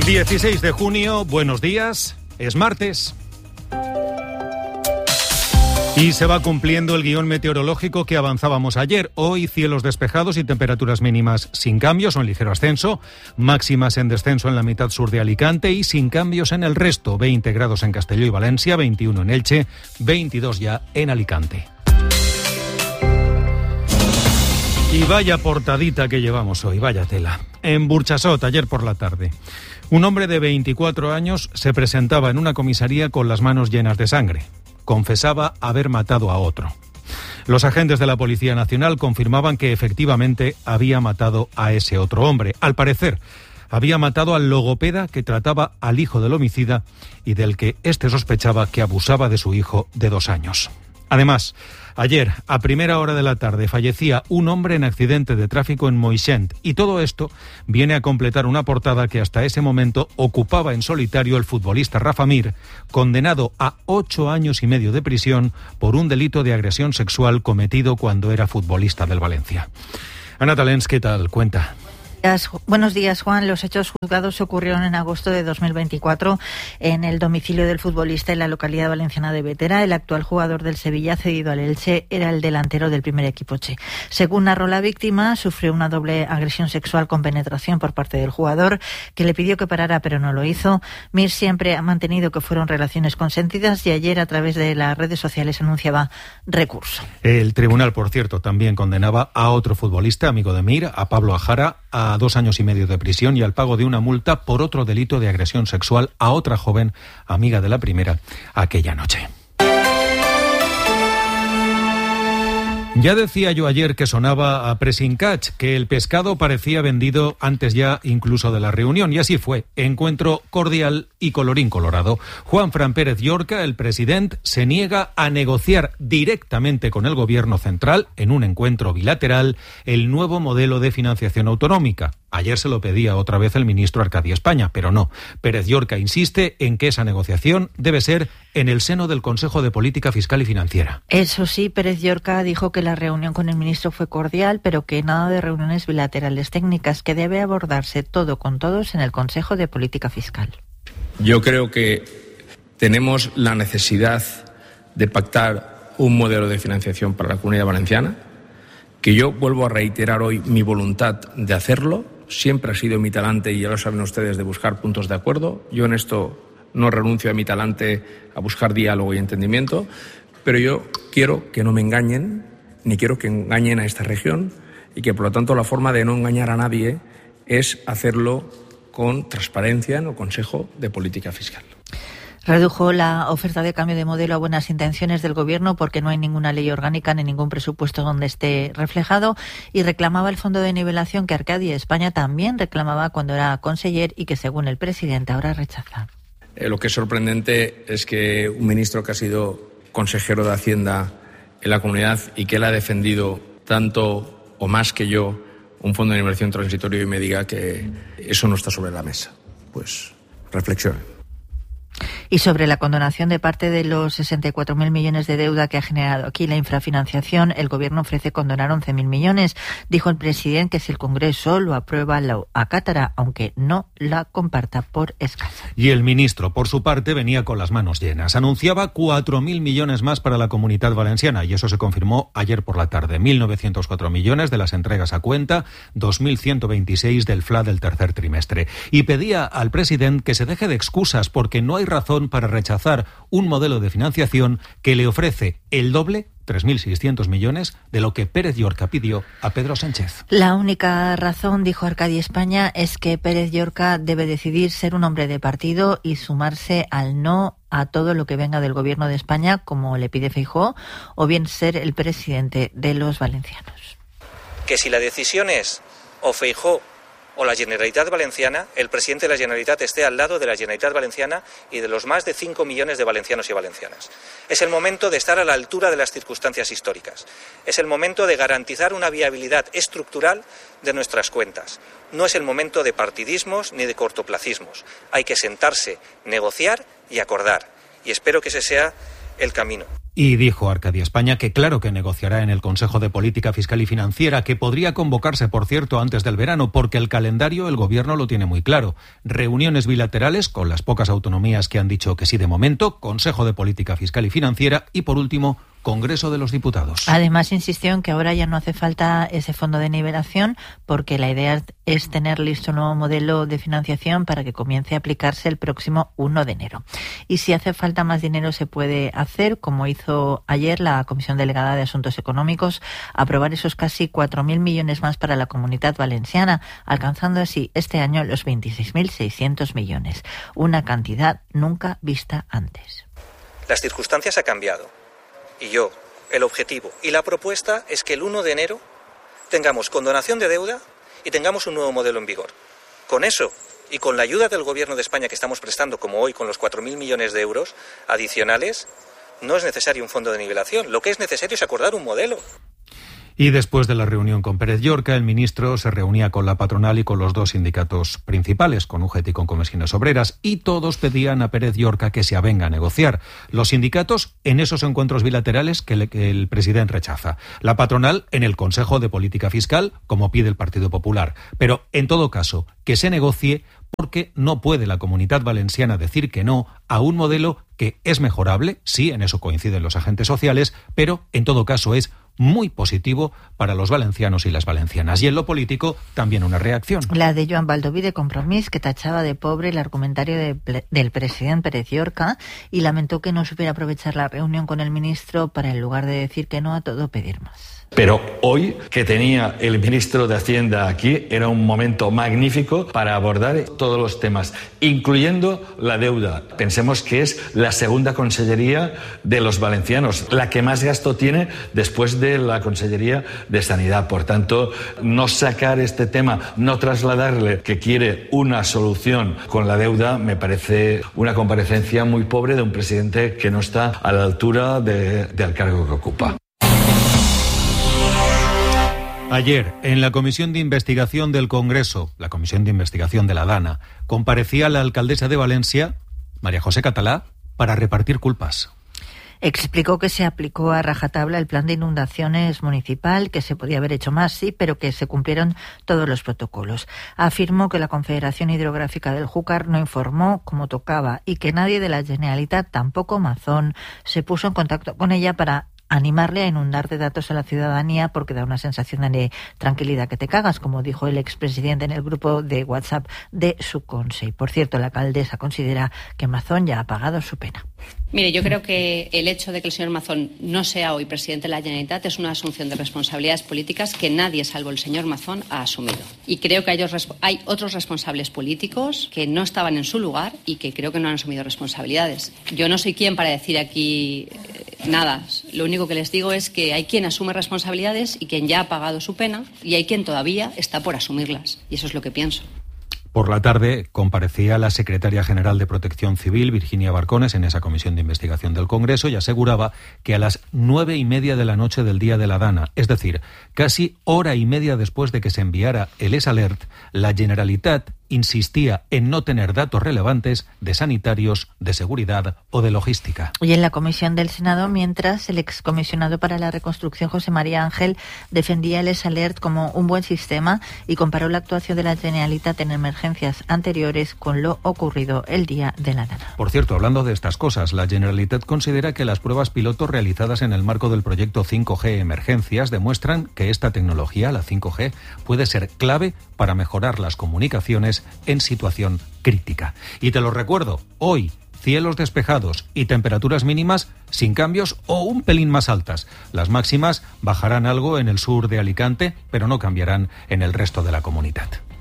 16 de junio, buenos días, es martes. Y se va cumpliendo el guión meteorológico que avanzábamos ayer. Hoy cielos despejados y temperaturas mínimas sin cambios o en ligero ascenso, máximas en descenso en la mitad sur de Alicante y sin cambios en el resto. 20 grados en Castelló y Valencia, 21 en Elche, 22 ya en Alicante. Y vaya portadita que llevamos hoy, vaya tela. En Burchasot, ayer por la tarde, un hombre de 24 años se presentaba en una comisaría con las manos llenas de sangre. Confesaba haber matado a otro. Los agentes de la Policía Nacional confirmaban que efectivamente había matado a ese otro hombre. Al parecer, había matado al logopeda que trataba al hijo del homicida y del que éste sospechaba que abusaba de su hijo de 2 años. Además, ayer, a primera hora de la tarde, fallecía un hombre en accidente de tráfico en Moixent. Y todo esto viene a completar una portada que hasta ese momento ocupaba en solitario el futbolista Rafa Mir, condenado a 8 años y medio de prisión por un delito de agresión sexual cometido cuando era futbolista del Valencia. Ana Talens, ¿qué tal? Cuenta. Buenos días, Juan. Los hechos juzgados ocurrieron en agosto de 2024 en el domicilio del futbolista en la localidad valenciana de Bétera. El actual jugador del Sevilla, cedido al Elche, era el delantero del primer equipo Che. Según narró la víctima, sufrió una doble agresión sexual con penetración por parte del jugador, que le pidió que parara pero no lo hizo. Mir siempre ha mantenido que fueron relaciones consentidas y ayer a través de las redes sociales anunciaba recurso. El tribunal, por cierto, también condenaba a otro futbolista, amigo de Mir, a Pablo Ajara, a 2 años y medio de prisión y al pago de una multa por otro delito de agresión sexual a otra joven, amiga de la primera, aquella noche. Ya decía yo ayer que sonaba a pressing catch, que el pescado parecía vendido antes ya incluso de la reunión, y así fue. Encuentro cordial y colorín colorado. Juanfran Pérez Llorca, el presidente, se niega a negociar directamente con el gobierno central, en un encuentro bilateral, el nuevo modelo de financiación autonómica. Ayer se lo pedía otra vez el ministro Arcadi España, pero no. Pérez Llorca insiste en que esa negociación debe ser en el seno del Consejo de Política Fiscal y Financiera. Eso sí, Pérez Llorca dijo que la reunión con el ministro fue cordial, pero que nada de reuniones bilaterales técnicas, que debe abordarse todo con todos en el Consejo de Política Fiscal. Yo creo que tenemos la necesidad de pactar un modelo de financiación para la Comunidad Valenciana, que yo vuelvo a reiterar hoy mi voluntad de hacerlo. Siempre ha sido mi talante, y ya lo saben ustedes, de buscar puntos de acuerdo. Yo en esto no renuncio a mi talante a buscar diálogo y entendimiento, pero yo quiero que no me engañen, ni quiero que engañen a esta región, y que por lo tanto la forma de no engañar a nadie es hacerlo con transparencia en el Consejo de Política Fiscal. Redujo la oferta de cambio de modelo a buenas intenciones del Gobierno porque no hay ninguna ley orgánica ni ningún presupuesto donde esté reflejado, y reclamaba el fondo de nivelación que Arcadi España también reclamaba cuando era conseller y que, según el presidente, ahora rechaza. Lo que es sorprendente es que un ministro que ha sido consejero de Hacienda en la comunidad y que él ha defendido tanto o más que yo un fondo de inversión transitorio y me diga que eso no está sobre la mesa. Pues reflexione. Y sobre la condonación de parte de los 64.000 millones de deuda que ha generado aquí la infrafinanciación, el Gobierno ofrece condonar 11.000 millones. Dijo el presidente que si el Congreso lo aprueba, lo acatará, aunque no la comparta por escasa. Y el ministro, por su parte, venía con las manos llenas. Anunciaba 4.000 millones más para la Comunidad Valenciana, y eso se confirmó ayer por la tarde. 1.904 millones de las entregas a cuenta, 2.126 del FLA del tercer trimestre. Y pedía al presidente que se deje de excusas, porque no hay razón para rechazar un modelo de financiación que le ofrece el doble, 3.600 millones, de lo que Pérez Llorca pidió a Pedro Sánchez. La única razón, dijo Arcadi España, es que Pérez Llorca debe decidir ser un hombre de partido y sumarse al no a todo lo que venga del Gobierno de España, como le pide Feijóo, o bien ser el presidente de los valencianos. Que si la decisión es o Feijóo o la Generalitat Valenciana, el presidente de la Generalitat esté al lado de la Generalitat Valenciana y de los más de 5 millones de valencianos y valencianas. Es el momento de estar a la altura de las circunstancias históricas. Es el momento de garantizar una viabilidad estructural de nuestras cuentas. No es el momento de partidismos ni de cortoplacismos. Hay que sentarse, negociar y acordar. Y espero que ese sea el camino. Y dijo Arcadia España que claro que negociará en el Consejo de Política Fiscal y Financiera, que podría convocarse, por cierto, antes del verano, porque el calendario el Gobierno lo tiene muy claro. Reuniones bilaterales con las pocas autonomías que han dicho que sí de momento, Consejo de Política Fiscal y Financiera y, por último, Congreso de los Diputados. Además, insistió en que ahora ya no hace falta ese fondo de nivelación porque la idea es tener listo un nuevo modelo de financiación para que comience a aplicarse el próximo 1 de enero. Y si hace falta más dinero se puede hacer, como hizo ayer la Comisión Delegada de Asuntos Económicos, aprobar esos casi 4.000 millones más para la Comunidad Valenciana, alcanzando así este año los 26.600 millones, una cantidad nunca vista antes. Las circunstancias han cambiado. Y el objetivo y la propuesta es que el 1 de enero tengamos condonación de deuda y tengamos un nuevo modelo en vigor. Con eso y con la ayuda del Gobierno de España que estamos prestando, como hoy con los 4.000 millones de euros adicionales, no es necesario un fondo de nivelación. Lo que es necesario es acordar un modelo. Y después de la reunión con Pérez Llorca, el ministro se reunía con la patronal y con los dos sindicatos principales, con UGT y con Comisiones Obreras, y todos pedían a Pérez Llorca que se avenga a negociar. Los sindicatos en esos encuentros bilaterales que el presidente rechaza. La patronal en el Consejo de Política Fiscal, como pide el Partido Popular. Pero, en todo caso, que se negocie porque no puede la Comunidad Valenciana decir que no a un modelo que es mejorable, sí, en eso coinciden los agentes sociales, pero en todo caso es muy positivo para los valencianos y las valencianas. Y en lo político, también una reacción. La de Joan Baldoví de Compromís, que tachaba de pobre el argumentario del presidente Pérez Llorca y lamentó que no supiera aprovechar la reunión con el ministro para, en lugar de decir que no a todo, pedir más. Pero hoy, que tenía el ministro de Hacienda aquí, era un momento magnífico para abordar todos los temas, incluyendo la deuda. Pensemos que es la segunda consellería de los valencianos, la que más gasto tiene después de la Consellería de Sanidad. Por tanto, no sacar este tema, no trasladarle que quiere una solución con la deuda, me parece una comparecencia muy pobre de un presidente que no está a la altura del cargo que ocupa. Ayer, en la Comisión de Investigación del Congreso, la Comisión de Investigación de la DANA, comparecía la alcaldesa de Valencia, María José Catalá, para repartir culpas. Explicó que se aplicó a rajatabla el plan de inundaciones municipal, que se podía haber hecho más, sí, pero que se cumplieron todos los protocolos. Afirmó que la Confederación Hidrográfica del Júcar no informó como tocaba y que nadie de la Generalitat, tampoco Mazón, se puso en contacto con ella para animarle a inundar de datos a la ciudadanía porque da una sensación de tranquilidad que te cagas, como dijo el expresidente en el grupo de WhatsApp de su consejo. Por cierto, la alcaldesa considera que Mazón ya ha pagado su pena. Mire, yo creo que el hecho de que el señor Mazón no sea hoy presidente de la Generalitat es una asunción de responsabilidades políticas que nadie, salvo el señor Mazón, ha asumido. Y creo que hay otros responsables políticos que no estaban en su lugar y que creo que no han asumido responsabilidades. Yo no soy quien para decir aquí nada. Lo único que les digo es que hay quien asume responsabilidades y quien ya ha pagado su pena y hay quien todavía está por asumirlas. Y eso es lo que pienso. Por la tarde comparecía la secretaria general de Protección Civil, Virginia Barcones, en esa comisión de investigación del Congreso y aseguraba que a las 9:30 de la noche del día de la Dana, es decir, casi hora y media después de que se enviara el ES-Alert, la Generalitat insistía en no tener datos relevantes de sanitarios, de seguridad o de logística. Y en la comisión del Senado, mientras el excomisionado para la reconstrucción, José María Ángel, defendía el ES-Alert como un buen sistema y comparó la actuación de la Generalitat en emergencias anteriores con lo ocurrido el día de la Dana. Por cierto, hablando de estas cosas, la Generalitat considera que las pruebas piloto realizadas en el marco del proyecto 5G Emergencias demuestran que esta tecnología, la 5G, puede ser clave para mejorar las comunicaciones en situación crítica. Y te lo recuerdo, hoy cielos despejados y temperaturas mínimas sin cambios o un pelín más altas. Las máximas bajarán algo en el sur de Alicante, pero no cambiarán en el resto de la comunidad.